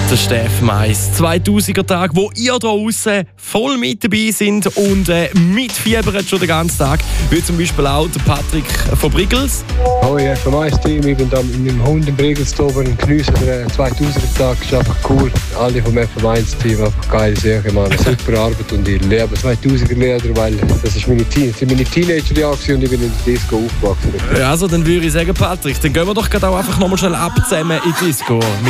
Der Steff Mais, 2000er-Tag, wo ihr da draussen voll mit dabei sind und mitfiebert schon den ganzen Tag. Wie zum Beispiel auch der Patrick von Briggels. Hoi, F Mais Team, ich bin da mit meinem Hund in Briggels oben und genieße den 2000er-Tag. Das ist einfach cool. Alle vom F Mais Team, einfach geile Sache, man. Super Arbeit und ich liebe 2000er-Lieder, weil das ist meine Teenager-Jahre und ich bin in der Disco aufgewachsen. Ja, also dann würde ich sagen, Patrick, dann gehen wir doch gerade auch einfach nochmal schnell ab zusammen in die Disco.